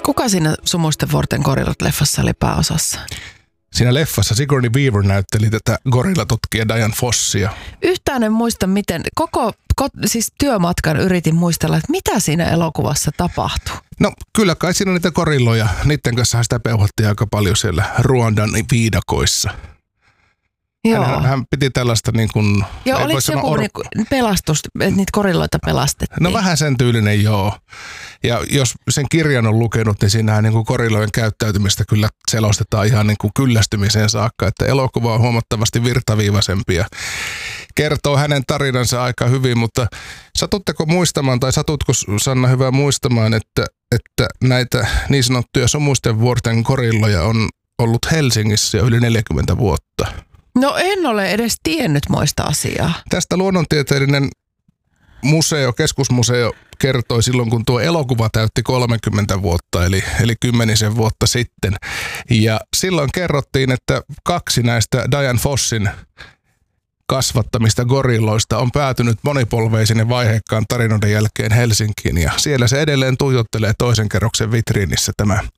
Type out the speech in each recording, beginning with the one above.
Kuka siinä Sumuisten vuorten gorillat-leffassa oli pääosassa? Siinä leffassa Sigourney Weaver näytteli tätä gorillatutkija Dian Fossia. Yhtään en muista, miten siis työmatkan yritin muistella, että mitä siinä elokuvassa tapahtui. No kyllä kai siinä on niitä gorilloja. Niiden kanssa sitä peuhattiin aika paljon siellä Ruandan viidakoissa. Joo. Hän piti tällaista niin kuin... Joo, oliko joku pelastus, että niitä gorilloita pelastettiin? No vähän sen tyylinen, joo. Ja jos sen kirjan on lukenut, niin siinähän niin kuin gorillojen käyttäytymistä kyllä selostetaan ihan niin kuin kyllästymiseen saakka, että elokuva on huomattavasti virtaviivaisempi ja kertoo hänen tarinansa aika hyvin, mutta satutteko muistamaan, tai satutko Sanna hyvä muistamaan, että näitä niin sanottuja Sumuisten vuorten gorilloja on ollut Helsingissä jo yli 40 vuotta? No en ole edes tiennyt moista asiaa. Tästä luonnontieteellinen keskusmuseo kertoi silloin, kun tuo elokuva täytti 30 vuotta, eli 10 vuotta sitten. Ja silloin kerrottiin, että 2 näistä Dian Fossin kasvattamista gorilloista on päätynyt monipolveisen ja vaiheikkaan tarinoiden jälkeen Helsinkiin. Ja siellä se edelleen tuijottelee toisen kerroksen vitriinissä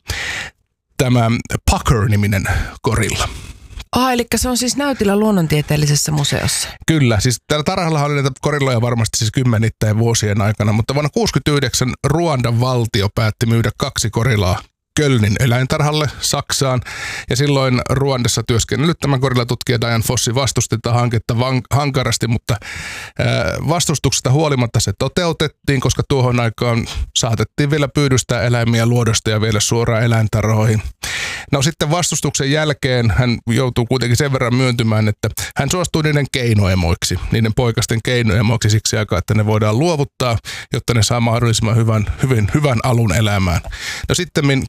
tämä Pucker-niminen gorilla. Eli se on siis näytillä luonnontieteellisessä museossa. Kyllä, siis täällä tarhalla oli näitä gorilloja varmasti siis kymmenittäin vuosien aikana, mutta vuonna 1969 Ruandan valtio päätti myydä 2 gorillaa Kölnin eläintarhalle Saksaan. Ja silloin Ruandassa työskennellyt tämä gorillatutkija Dian Fossi vastusti tätä hanketta hankarasti, mutta vastustuksesta huolimatta se toteutettiin, koska tuohon aikaan saatettiin vielä pyydystää eläimiä luodosta ja vielä suoraan eläintarhoihin. No sitten vastustuksen jälkeen hän joutuu kuitenkin sen verran myöntymään, että hän suostui niiden poikasten keinoemoiksi siksi aikaa, että ne voidaan luovuttaa, jotta ne saa mahdollisimman hyvän alun elämään. No sitten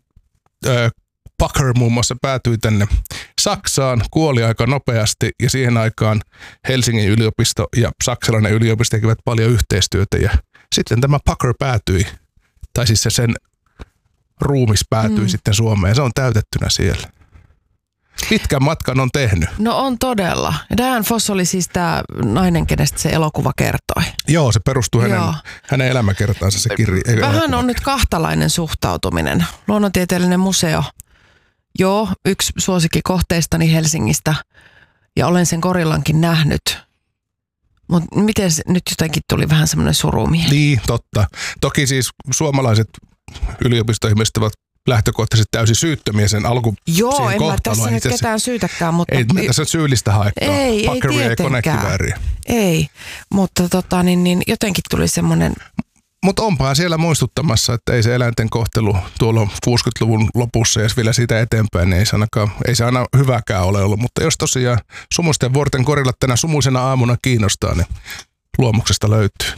Pucker muun muassa päätyi tänne Saksaan, kuoli aika nopeasti ja siihen aikaan Helsingin yliopisto ja saksalainen yliopisto tekivät paljon yhteistyötä ja sitten tämä Pucker päätyi, tai siis sen ruumis päätyi sitten Suomeen. Se on täytettynä siellä. Pitkän matkan on tehnyt. No on todella. Dian Foss oli siis tämä nainen, kenestä se elokuva kertoi. Joo, se perustuu hänen elämäkertaansa se kirja. Vähän on nyt kahtalainen suhtautuminen. Luonnontieteellinen museo. Joo, yksi suosikkikohteistani Helsingistä ja olen sen gorillankin nähnyt. Mutta miten se nyt jotenkin tuli vähän semmoinen surumieli? Niin, totta. Toki siis suomalaiset yliopistoihmiset ovat lähtökohtaisesti täysin syyttömiä sen Joo, en mä tässä nyt ketään syytäkään, mutta... Ei tässä syyllistä haettua. Ei tietenkään. Ei, mutta jotenkin tuli semmoinen... Mutta onpahan siellä muistuttamassa, että ei se eläinten kohtelu tuolla 60-luvun lopussa ja vielä siitä eteenpäin, niin ei se aina hyväkään ole ollut. Mutta jos tosiaan Sumuisten vuorten gorillat tänä sumuisena aamuna kiinnostaa, niin luomuksesta löytyy.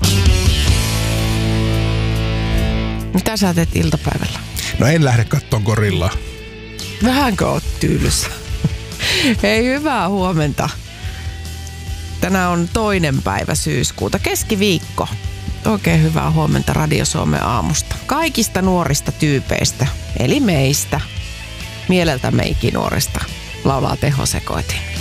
Mitä sä teet iltapäivällä? No en lähde kattoon gorillaa. Vähänkö oot tyylyssä? Hei, hyvää huomenta. Tänään on 2. päivä syyskuuta, keskiviikko. Oikein hyvää huomenta Radio Suomen aamusta. Kaikista nuorista tyypeistä, eli meistä, mieleltämme ikinuorista, laulaa Teho Sekoitin.